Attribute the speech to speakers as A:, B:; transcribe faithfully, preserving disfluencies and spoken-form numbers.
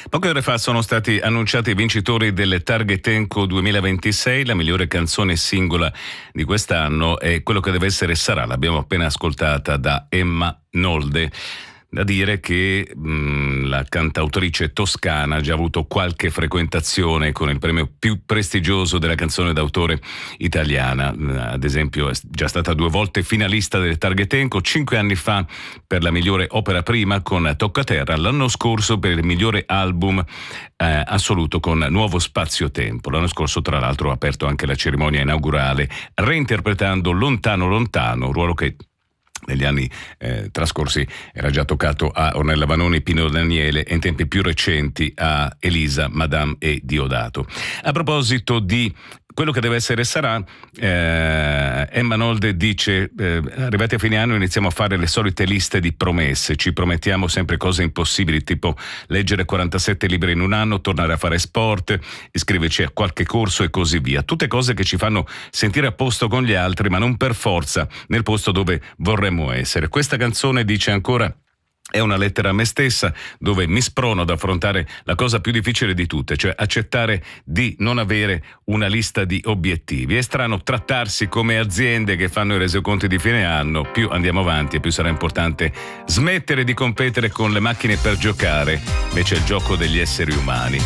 A: Poche ore fa sono stati annunciati i vincitori del Targetenco duemilaventisei. La migliore canzone singola di quest'anno è Quello che deve essere sarà. L'abbiamo appena ascoltata da Emma Nolde. Da dire che mh, la cantautrice toscana ha già avuto qualche frequentazione con il premio più prestigioso della canzone d'autore italiana. Ad esempio è già stata due volte finalista del Targetenco, cinque anni fa per la migliore opera prima con Toccaterra, l'anno scorso per il migliore album eh, assoluto con Nuovo Spazio Tempo. L'anno scorso tra l'altro ha aperto anche la cerimonia inaugurale reinterpretando Lontano Lontano, ruolo che negli anni eh, trascorsi era già toccato a Ornella Vanoni, Pino Daniele e in tempi più recenti a Elisa, Madame e Diodato. A proposito di Quello che deve essere sarà, eh, Emma Nolde dice eh, arrivati a fine anno iniziamo a fare le solite liste di promesse, ci promettiamo sempre cose impossibili, tipo leggere quarantasette libri in un anno, tornare a fare sport, iscriverci a qualche corso e così via, tutte cose che ci fanno sentire a posto con gli altri ma non per forza nel posto dove vorremmo essere. Questa canzone dice ancora: è una lettera a me stessa dove mi sprono ad affrontare la cosa più difficile di tutte, cioè accettare di non avere una lista di obiettivi. È strano trattarsi come aziende che fanno i resoconti di fine anno, più andiamo avanti e più sarà importante smettere di competere con le macchine per giocare, invece è il gioco degli esseri umani.